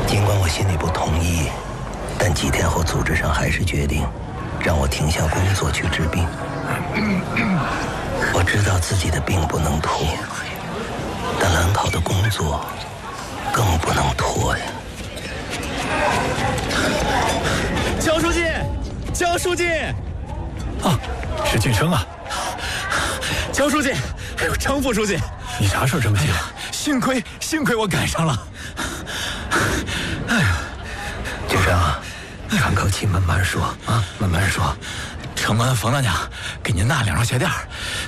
尽管我心里不同意，但几天后组织上还是决定让我停下工作去治病。我知道自己的病不能拖，但兰考的工作更不能拖呀。 焦书记，焦书记， 啊，是晋升啊！ 焦书记，还有张副书记， 你啥事这么急？ 幸亏我赶上了。 哎呀，局长，喘口气，慢慢说啊，慢慢说。 承完冯大娘给您那2双鞋垫，